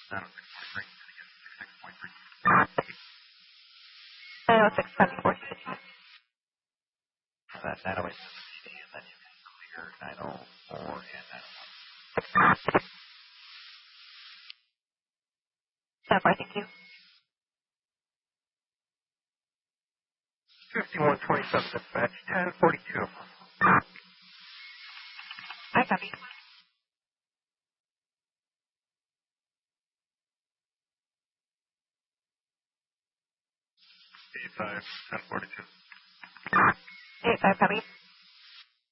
906-742. That 908 and then you can clear 904 and 901. Thank you. 5127 dispatch, 1042. I copy. 85, 1042. 85, copy.